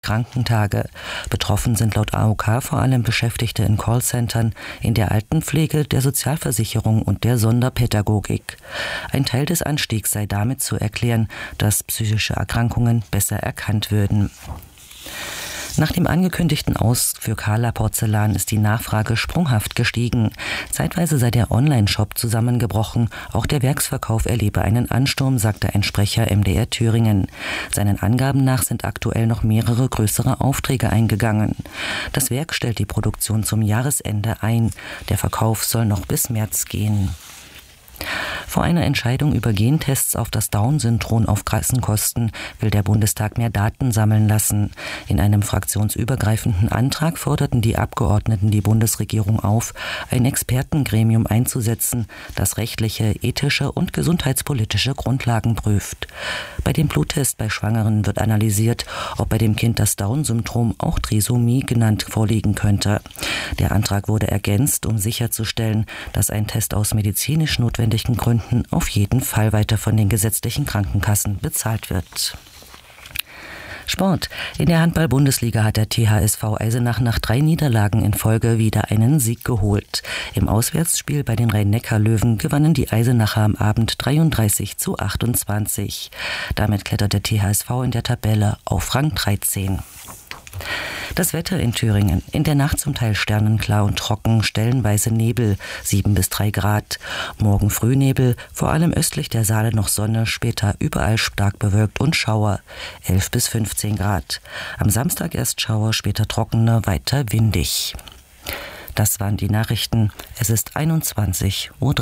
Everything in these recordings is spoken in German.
Krankentage. Betroffen sind laut AOK vor allem Beschäftigte in Callcentern, in der Altenpflege, der Sozialversicherung und der Sonderpädagogik. Ein Teil des Anstiegs sei damit zu erklären, dass psychische Erkrankungen besser erkannt würden. Nach dem angekündigten Aus für Carla Porzellan ist die Nachfrage sprunghaft gestiegen. Zeitweise sei der Online-Shop zusammengebrochen. Auch der Werksverkauf erlebe einen Ansturm, sagte ein Sprecher MDR Thüringen. Seinen Angaben nach sind aktuell noch mehrere größere Aufträge eingegangen. Das Werk stellt die Produktion zum Jahresende ein. Der Verkauf soll noch bis März gehen. Vor einer Entscheidung über Gentests auf das Down-Syndrom auf Kassenkosten will der Bundestag mehr Daten sammeln lassen. In einem fraktionsübergreifenden Antrag forderten die Abgeordneten die Bundesregierung auf, ein Expertengremium einzusetzen, das rechtliche, ethische und gesundheitspolitische Grundlagen prüft. Bei dem Bluttest bei Schwangeren wird analysiert, ob bei dem Kind das Down-Syndrom, auch Trisomie genannt, vorliegen könnte. Der Antrag wurde ergänzt, um sicherzustellen, dass ein Test aus medizinisch notwendigen Gründen auf jeden Fall weiter von den gesetzlichen Krankenkassen bezahlt wird. Sport. In der Handball-Bundesliga hat der THSV Eisenach nach 3 Niederlagen in Folge wieder einen Sieg geholt. Im Auswärtsspiel bei den Rhein-Neckar-Löwen gewannen die Eisenacher am Abend 33:28. Damit klettert der THSV in der Tabelle auf Rang 13. Das Wetter in Thüringen. In der Nacht zum Teil sternenklar und trocken, stellenweise Nebel, 7 bis 3 Grad. Morgen Frühnebel, vor allem östlich der Saale noch Sonne, später überall stark bewölkt und Schauer, 11 bis 15 Grad. Am Samstag erst Schauer, später trockener, weiter windig. Das waren die Nachrichten. Es ist 21:03 Uhr.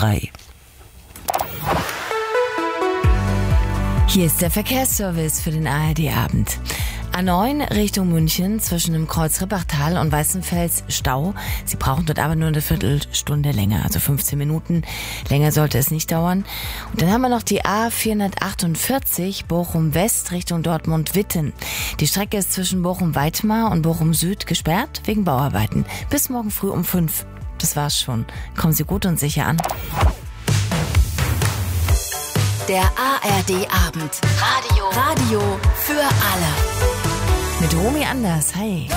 Hier ist der Verkehrsservice für den ARD-Abend. A9 Richtung München zwischen dem Kreuz Rippachtal und Weißenfels Stau. Sie brauchen dort aber nur eine Viertelstunde länger, also 15 Minuten. Länger sollte es nicht dauern. Und dann haben wir noch die A448 Bochum West Richtung Dortmund-Witten. Die Strecke ist zwischen Bochum-Weitmar und Bochum Süd gesperrt wegen Bauarbeiten. Bis morgen früh um 5. Das war's schon. Kommen Sie gut und sicher an. Der ARD-Abend. Radio für alle. Mit Romy Anders. Hi.